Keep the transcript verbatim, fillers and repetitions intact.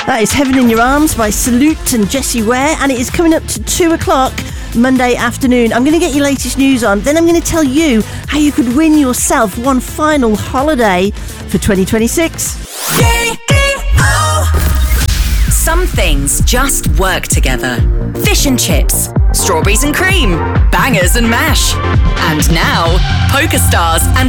That is Heaven in Your Arms by Salute and Jessie Ware, and it is coming up to two o'clock Monday afternoon. I'm going to get your latest news on, then I'm going to tell you how you could win yourself one final holiday for twenty twenty-six. Some things just work together. Fish and chips, strawberries and cream, bangers and mash. And now, Poker Stars and